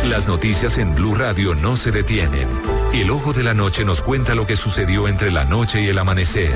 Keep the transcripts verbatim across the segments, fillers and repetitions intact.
Las noticias en Blue Radio no se detienen. El Ojo de la Noche nos cuenta lo que sucedió entre la noche y el amanecer.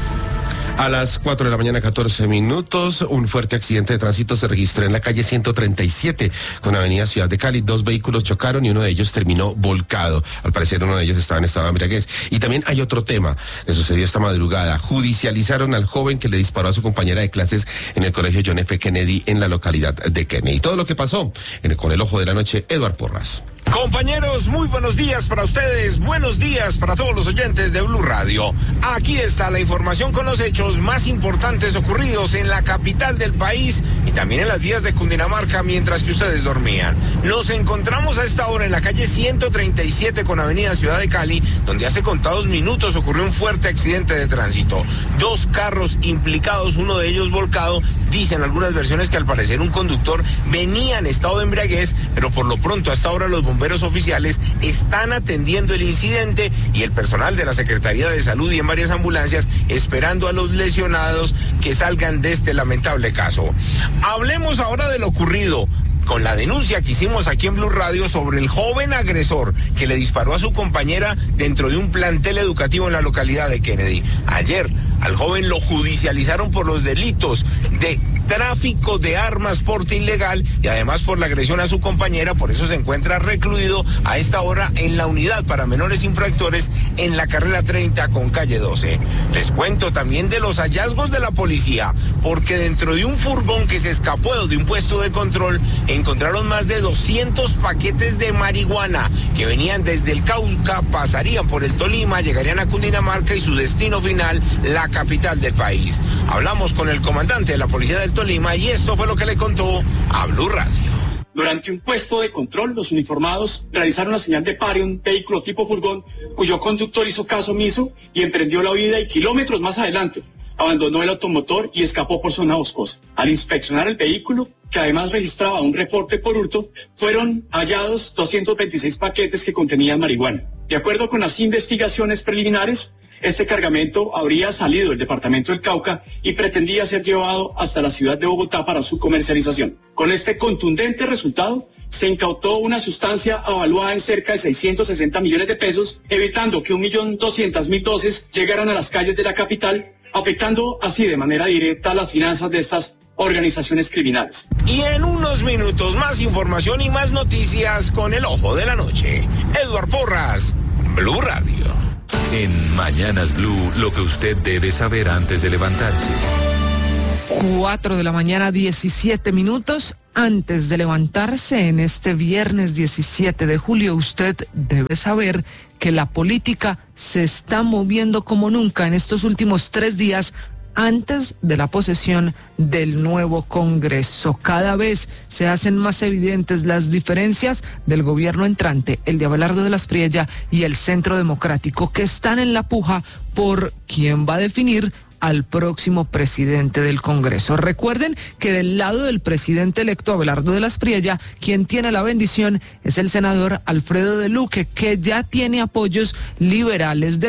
A las cuatro de la mañana, catorce minutos, un fuerte accidente de tránsito se registró en la calle ciento treinta y siete con Avenida Ciudad de Cali. Dos vehículos chocaron y uno de ellos terminó volcado. Al parecer uno de ellos estaba en estado de embriaguez. Y también hay otro tema que sucedió esta madrugada. Judicializaron al joven que le disparó a su compañera de clases en el colegio John F. Kennedy en la localidad de Kennedy. Todo lo que pasó en el, con el Ojo de la Noche, Eduard Porras. Compañeros, muy buenos días para ustedes, buenos días para todos los oyentes de Blue Radio. Aquí está la información con los hechos más importantes ocurridos en la capital del país y también en las vías de Cundinamarca mientras que ustedes dormían. Nos encontramos a esta hora en la calle ciento treinta y siete con Avenida Ciudad de Cali, donde hace contados minutos ocurrió un fuerte accidente de tránsito. Dos carros implicados, uno de ellos volcado. Dicen algunas versiones que al parecer un conductor venía en estado de embriaguez, pero por lo pronto hasta ahora los bomberos Bomberos oficiales están atendiendo el incidente y el personal de la Secretaría de Salud y en varias ambulancias esperando a los lesionados que salgan de este lamentable caso. Hablemos ahora de lo ocurrido con la denuncia que hicimos aquí en Blue Radio sobre el joven agresor que le disparó a su compañera dentro de un plantel educativo en la localidad de Kennedy. Ayer al joven lo judicializaron por los delitos de tráfico de armas, porte ilegal y además por la agresión a su compañera. Por eso se encuentra recluido a esta hora en la unidad para menores infractores en la carrera treinta con calle doce. Les cuento también de los hallazgos de la policía, porque dentro de un furgón que se escapó de un puesto de control encontraron más de doscientos paquetes de marihuana que venían desde el Cauca, pasarían por el Tolima, llegarían a Cundinamarca y su destino final, la capital del país. Hablamos con el comandante de la policía del Tolima y esto fue lo que le contó a Blue Radio. Durante un puesto de control, los uniformados realizaron la señal de pare a un vehículo tipo furgón cuyo conductor hizo caso omiso y emprendió la huida y kilómetros más adelante abandonó el automotor y escapó por zona boscosa. Al inspeccionar el vehículo, que además registraba un reporte por hurto, fueron hallados doscientos veintiséis paquetes que contenían marihuana. De acuerdo con las investigaciones preliminares, este cargamento habría salido del departamento del Cauca y pretendía ser llevado hasta la ciudad de Bogotá para su comercialización. Con este contundente resultado, se incautó una sustancia avaluada en cerca de seiscientos sesenta millones de pesos, evitando que un millón doscientas mil dosis llegaran a las calles de la capital, afectando así de manera directa las finanzas de estas organizaciones criminales. Y en unos minutos más información y más noticias con el Ojo de la Noche. Eduard Porras, Blue Radio. En Mañanas Blue, lo que usted debe saber antes de levantarse. Cuatro de la mañana, diecisiete minutos. Antes de levantarse en este viernes diecisiete de julio, usted debe saber que la política se está moviendo como nunca en estos últimos tres días antes de la posesión del nuevo Congreso. Cada vez se hacen más evidentes las diferencias del gobierno entrante, el de Abelardo de la Espriella y el Centro Democrático, que están en la puja por quién va a definir al próximo presidente del Congreso. Recuerden que del lado del presidente electo Abelardo de la Espriella, quien tiene la bendición es el senador Alfredo de Luque, que ya tiene apoyos liberales de